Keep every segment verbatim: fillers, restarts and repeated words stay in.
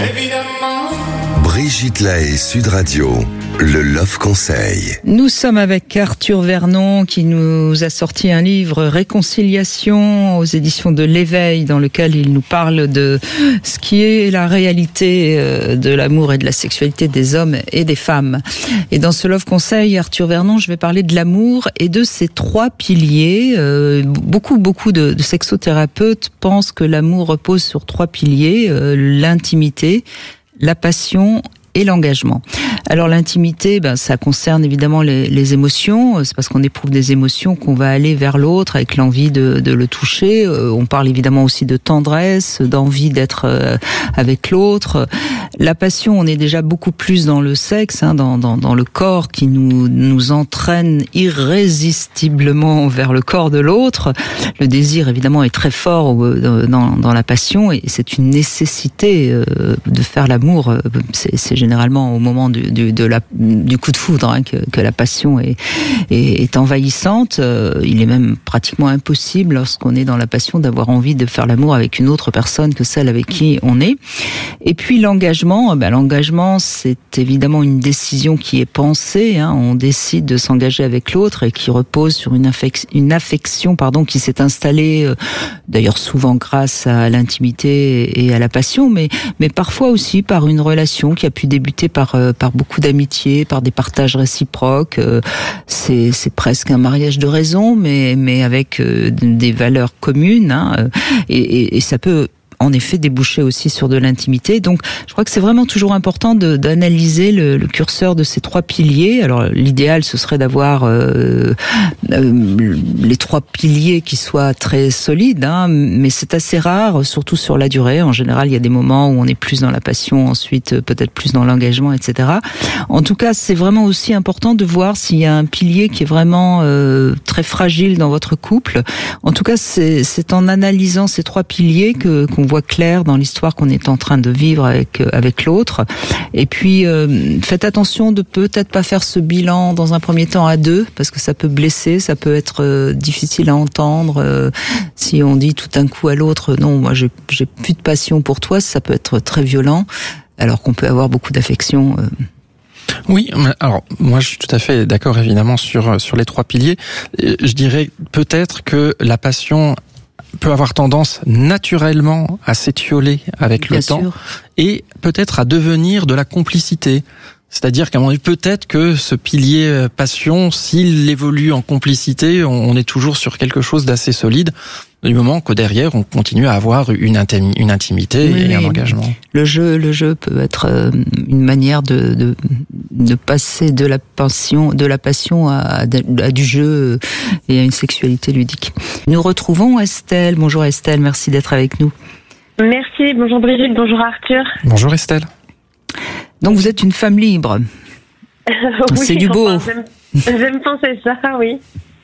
Évidemment. Brigitte Lahaie, Sud Radio, le Love Conseil. Nous sommes avec Arthur Vernon qui nous a sorti un livre Réconciliation aux éditions de l'Éveil, dans lequel il nous parle de ce qui est la réalité de l'amour et de la sexualité des hommes et des femmes. Et dans ce Love Conseil, Arthur Vernon, je vais parler de l'amour et de ces trois piliers. Euh, beaucoup, beaucoup de, de sexothérapeutes pensent que l'amour repose sur trois piliers, euh, l'intimité, la passion et l'engagement. Alors l'intimité, ben, ça concerne évidemment les, les émotions. C'est parce qu'on éprouve des émotions qu'on va aller vers l'autre avec l'envie de, de le toucher. Euh, on parle évidemment aussi de tendresse, d'envie d'être euh, avec l'autre. La passion, on est déjà beaucoup plus dans le sexe, hein, dans, dans, dans le corps qui nous, nous entraîne irrésistiblement vers le corps de l'autre. Le désir, évidemment, est très fort euh, dans, dans la passion et c'est une nécessité euh, de faire l'amour. C'est, c'est généralement au moment du, du, de la, du coup de foudre hein, que, que la passion est, est, est envahissante. Euh, il est même pratiquement impossible lorsqu'on est dans la passion d'avoir envie de faire l'amour avec une autre personne que celle avec qui on est. Et puis l'engagement, ben, l'engagement c'est évidemment une décision qui est pensée. Hein, on décide de s'engager avec l'autre et qui repose sur une, affec- une affection pardon, qui s'est installée, euh, d'ailleurs souvent grâce à l'intimité et à la passion, mais, mais parfois aussi par une relation qui a pu débuter par euh, par beaucoup d'amitié, par des partages réciproques. Euh, c'est c'est presque un mariage de raison, mais mais avec euh, des valeurs communes. Hein, et, et, et ça peut en effet déboucher aussi sur de l'intimité. Donc, je crois que c'est vraiment toujours important de, d'analyser le, le curseur de ces trois piliers. Alors, l'idéal, ce serait d'avoir euh, euh, les trois piliers qui soient très solides, hein, mais c'est assez rare, surtout sur la durée. En général, il y a des moments où on est plus dans la passion, ensuite peut-être plus dans l'engagement, et cetera. En tout cas, c'est vraiment aussi important de voir s'il y a un pilier qui est vraiment euh, très fragile dans votre couple. En tout cas, c'est, c'est en analysant ces trois piliers que qu'on voit clair dans l'histoire qu'on est en train de vivre avec avec l'autre. Et puis euh, faites attention de peut-être pas faire ce bilan dans un premier temps à deux, parce que ça peut blesser, ça peut être euh, difficile à entendre. Euh, si on dit tout d'un coup à l'autre non, moi j'ai, j'ai plus de passion pour toi, ça peut être très violent, alors qu'on peut avoir beaucoup d'affection. Euh. Oui, alors moi je suis tout à fait d'accord évidemment sur sur les trois piliers. Je dirais peut-être que la passion peut avoir tendance naturellement à s'étioler avec Bien le sûr. temps et peut-être à devenir de la complicité. C'est-à-dire qu'à un moment donné, peut-être que ce pilier passion, s'il évolue en complicité, on est toujours sur quelque chose d'assez solide, du moment que derrière, on continue à avoir une, intim- une intimité oui, et un engagement. Le jeu, le jeu peut être une manière de, de, de passer de la passion, de la passion à, à du jeu et à une sexualité ludique. Nous retrouvons Estelle. Bonjour Estelle, merci d'être avec nous. Merci, bonjour Brigitte, bonjour Arthur. Bonjour Estelle. Donc vous êtes une femme libre. oui, c'est du beau. Enfin, j'aime, j'aime penser ça, oui.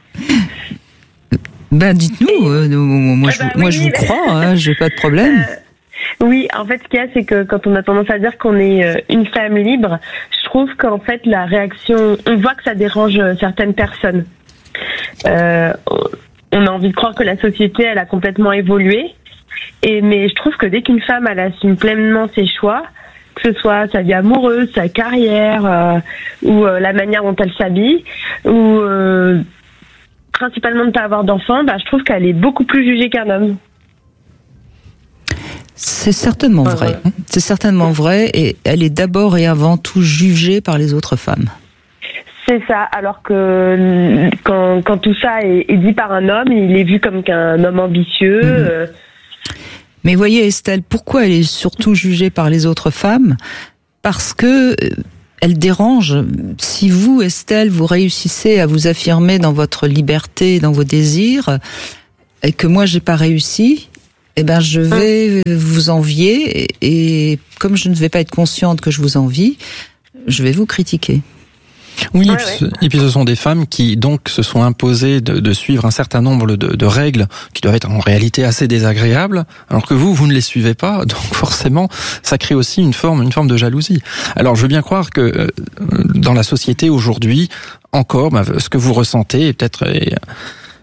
Ben dites-nous, euh, moi, je, bah, moi oui, je vous mais... crois, hein, j'ai pas de problème. Euh, oui, en fait, ce qu'il y a, c'est que quand on a tendance à dire qu'on est euh, une femme libre, je trouve qu'en fait, la réaction, on voit que ça dérange certaines personnes. Euh, on a envie de croire que la société, elle a complètement évolué, et mais je trouve que dès qu'une femme, elle assume pleinement ses choix, que ce soit sa vie amoureuse, sa carrière, euh, ou euh, la manière dont elle s'habille, ou euh, principalement de ne pas avoir d'enfants, bah, je trouve qu'elle est beaucoup plus jugée qu'un homme. C'est certainement ouais, vrai. Ouais. C'est certainement vrai, et elle est d'abord et avant tout jugée par les autres femmes. C'est ça, alors que quand, quand tout ça est, est dit par un homme, il est vu comme qu'un homme ambitieux. Mmh. Euh, Mais voyez Estelle, pourquoi elle est surtout jugée par les autres femmes ? Parce que elle dérange. Si vous, Estelle, vous réussissez à vous affirmer dans votre liberté, dans vos désirs, et que moi j'ai pas réussi, eh ben je vais vous envier, et, et comme je ne vais pas être consciente que je vous envie, je vais vous critiquer. Oui, ouais, et, puis, ouais. et puis ce sont des femmes qui donc se sont imposées de, de suivre un certain nombre de, de règles qui doivent être en réalité assez désagréables, alors que vous, vous ne les suivez pas, donc forcément, ça crée aussi une forme, une forme de jalousie. Alors, je veux bien croire que euh, dans la société aujourd'hui, encore, bah, ce que vous ressentez est peut-être est,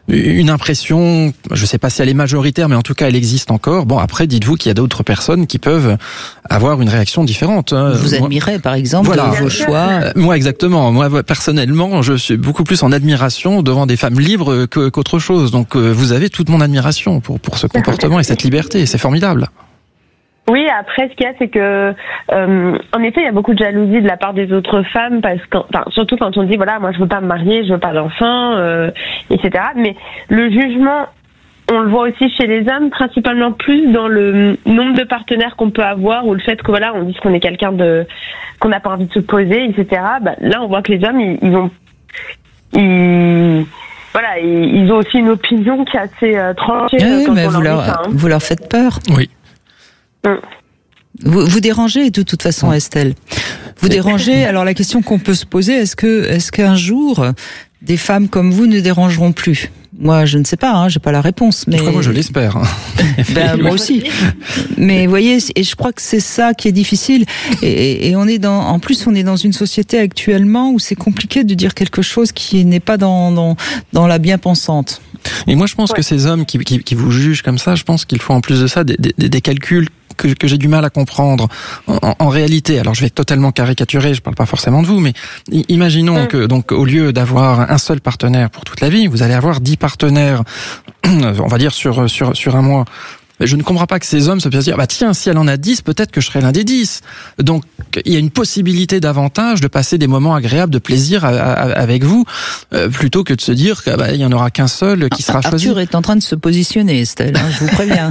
une impression, je ne sais pas si elle est majoritaire, mais en tout cas elle existe encore. Bon, après, dites-vous qu'il y a d'autres personnes qui peuvent avoir une réaction différente. Vous admirez, par exemple, voilà. vos choix. Euh, moi, exactement. Moi, personnellement, je suis beaucoup plus en admiration devant des femmes libres que, qu'autre chose. Donc, euh, vous avez toute mon admiration pour pour ce comportement et cette liberté. C'est formidable. Oui, après, ce qu'il y a, c'est que, euh, en effet, il y a beaucoup de jalousie de la part des autres femmes, parce que, enfin, surtout quand on dit, voilà, moi, je veux pas me marier, je veux pas d'enfant, euh, et cetera. Mais le jugement, on le voit aussi chez les hommes, principalement plus dans le nombre de partenaires qu'on peut avoir, ou le fait que, voilà, on dise qu'on est quelqu'un de, qu'on n'a pas envie de se poser, et cetera. Bah, là, on voit que les hommes, ils, ils ont, ils, voilà, ils ont aussi une opinion qui est assez euh, tranchée. Oui, quand mais on vous leur, leur, ça, hein. vous leur faites peur. Oui. Vous, vous dérangez de toute façon, Estelle. Vous dérangez. Alors la question qu'on peut se poser, est-ce que, est-ce qu'un jour des femmes comme vous ne dérangeront plus? Moi, je ne sais pas, hein, j'ai pas la réponse. Mais je crois, moi, je l'espère. Ben, moi aussi. Mais voyez, et je crois que c'est ça qui est difficile. Et, et on est dans, en plus, on est dans une société actuellement où c'est compliqué de dire quelque chose qui n'est pas dans dans, dans la bien-pensante. Et moi, je pense ouais. que ces hommes qui, qui qui vous jugent comme ça, je pense qu'il faut en plus de ça des, des, des calculs que, que j'ai du mal à comprendre en, en réalité. Alors je vais totalement caricaturer, je parle pas forcément de vous, mais imaginons mmh. que donc au lieu d'avoir un seul partenaire pour toute la vie, vous allez avoir dix partenaires, on va dire sur sur sur un mois. Je ne comprends pas que ces hommes se puissent dire, bah tiens, si elle en a dix, peut-être que je serai l'un des dix. Donc, il y a une possibilité davantage de passer des moments agréables, de plaisir à, à, avec vous, euh, plutôt que de se dire qu'il bah, y en aura qu'un seul qui sera Arthur choisi. Arthur est en train de se positionner, Estelle, hein, je vous préviens.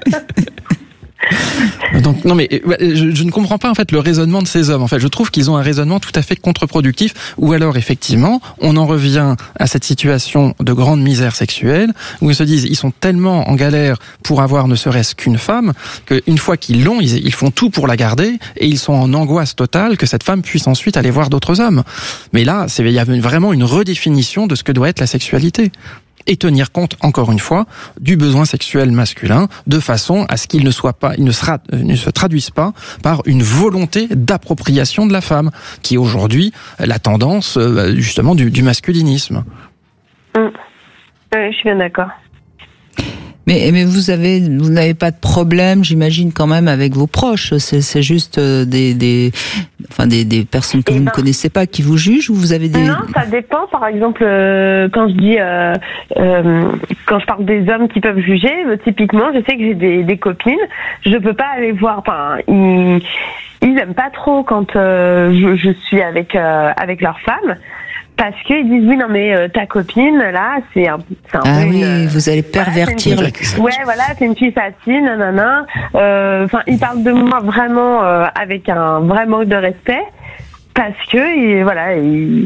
Donc non mais je, je ne comprends pas en fait le raisonnement de ces hommes. En fait, je trouve qu'ils ont un raisonnement tout à fait contre-productif. Ou alors effectivement, on en revient à cette situation de grande misère sexuelle où ils se disent ils sont tellement en galère pour avoir ne serait-ce qu'une femme qu'une fois qu'ils l'ont, ils, ils font tout pour la garder et ils sont en angoisse totale que cette femme puisse ensuite aller voir d'autres hommes. Mais là, c'est il y a vraiment une redéfinition de ce que doit être la sexualité. Et tenir compte, encore une fois, du besoin sexuel masculin, de façon à ce qu'il ne soit pas, il ne, sera, ne se traduise pas par une volonté d'appropriation de la femme, qui est aujourd'hui la tendance, justement, du, du masculinisme. Mmh. Oui, je suis bien d'accord. Mais, mais vous avez, vous n'avez pas de problème, j'imagine, quand même, avec vos proches. C'est, c'est juste des, des, enfin, des, des personnes que Et vous ben, ne connaissez pas qui vous jugent, ou vous avez des... Non, ça dépend. Par exemple, euh, quand je dis, euh, euh, quand je parle des hommes qui peuvent juger, euh, typiquement, je sais que j'ai des, des copines, je peux pas aller voir, enfin, ils, ils aiment pas trop quand euh, je, je suis avec, euh, avec leur femme. Parce qu'ils disent oui non mais euh, ta copine là c'est un, c'est un ah peu oui une, vous allez pervertir voilà, une, ouais voilà c'est une fille facile nanana enfin euh, ils parlent de moi vraiment euh, avec un vrai manque de respect parce que et, voilà et,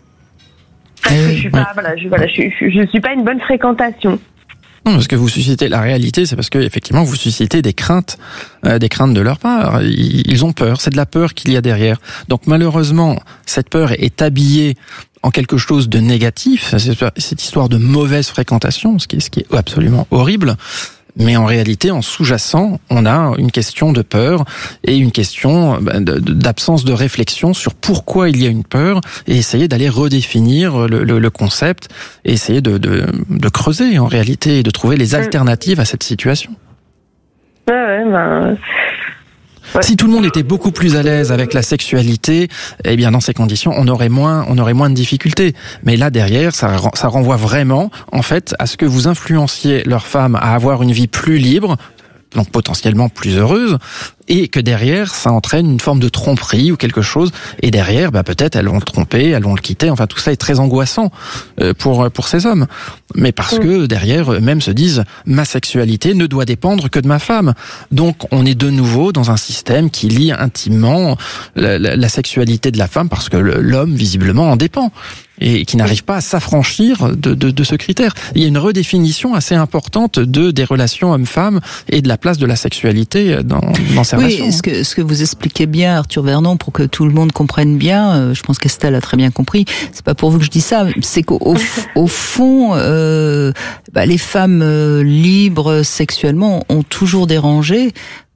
parce que je suis pas voilà je voilà je, je, je suis pas une bonne fréquentation. Non, parce que vous suscitez la réalité, c'est parce que effectivement vous suscitez des craintes, euh, des craintes de leur part. Ils, ils ont peur, c'est de la peur qu'il y a derrière. Donc malheureusement, cette peur est habillée en quelque chose de négatif, cette histoire de mauvaise fréquentation, ce qui est, ce qui est absolument horrible. Mais en réalité, en sous-jacent, on a une question de peur et une question d'absence de réflexion sur pourquoi il y a une peur et essayer d'aller redéfinir le, le, le concept et essayer de, de, de creuser en réalité et de trouver les alternatives à cette situation. Ouais, ouais, ben... Ouais. Si tout le monde était beaucoup plus à l'aise avec la sexualité, eh bien dans ces conditions, on aurait moins, on aurait moins de difficultés. Mais là derrière, ça, ça renvoie vraiment, en fait, à ce que vous influenciez leur femme à avoir une vie plus libre, donc potentiellement plus heureuse, et que derrière, ça entraîne une forme de tromperie ou quelque chose, et derrière, bah, peut-être elles vont le tromper, elles vont le quitter, enfin tout ça est très angoissant pour pour ces hommes. Mais parce mmh. que derrière, eux-mêmes se disent, ma sexualité ne doit dépendre que de ma femme. Donc on est de nouveau dans un système qui lie intimement la, la, la sexualité de la femme, parce que l'homme, visiblement, en dépend. Et qui n'arrive pas à s'affranchir de, de, de ce critère. Il y a une redéfinition assez importante de des relations hommes-femmes et de la place de la sexualité dans, dans ces oui, relations. Oui, ce que, ce que vous expliquez bien, Arthur Vernon, pour que tout le monde comprenne bien, euh, je pense qu'Estelle a très bien compris, c'est pas pour vous que je dis ça, c'est qu'au au, au fond, euh, bah, les femmes euh, libres sexuellement ont toujours dérangé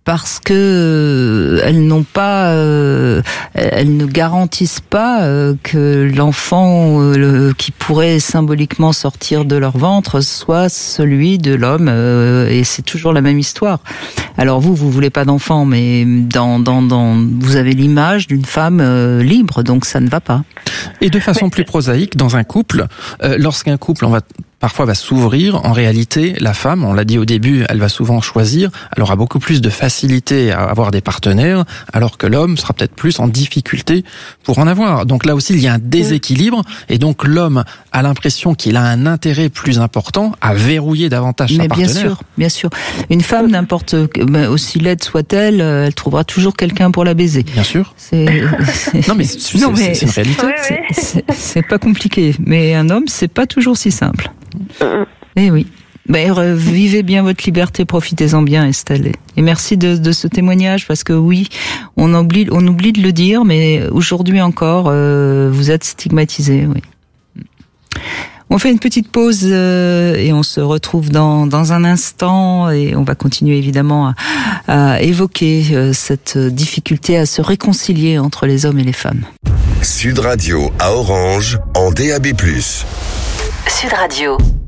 parce que euh, elles n'ont pas, euh, elles ne garantissent pas euh, que l'enfant euh, le, qui pourrait symboliquement sortir de leur ventre soit celui de l'homme, euh, et c'est toujours la même histoire. Alors vous, vous voulez pas d'enfant, mais dans, dans, dans, vous avez l'image d'une femme euh, libre, donc ça ne va pas. Et de façon plus prosaïque, dans un couple, euh, lorsqu'un couple, on va parfois va s'ouvrir, en réalité, la femme, on l'a dit au début, elle va souvent choisir, elle aura beaucoup plus de facilité à avoir des partenaires, alors que l'homme sera peut-être plus en difficulté pour en avoir. Donc là aussi, il y a un déséquilibre, et donc l'homme a l'impression qu'il a un intérêt plus important à verrouiller davantage sa Mais bien partenaire. sûr, bien sûr. Une femme, n'importe, aussi laide soit-elle, elle trouvera toujours quelqu'un pour la baiser. Bien sûr. C'est, c'est... Non mais c'est, Non, mais c'est une réalité. Ouais, ouais. C'est, c'est, c'est pas compliqué. Mais un homme, c'est pas toujours si simple. Eh oui. Ben, vivez bien votre liberté, profitez-en bien, Estelle. Et merci de, de ce témoignage, parce que oui, on oublie, on oublie de le dire, mais aujourd'hui encore, euh, vous êtes stigmatisés. Oui. On fait une petite pause euh, et on se retrouve dans, dans un instant, et on va continuer évidemment à, à évoquer euh, cette difficulté à se réconcilier entre les hommes et les femmes. Sud Radio à Orange en D A B plus. Sud Radio.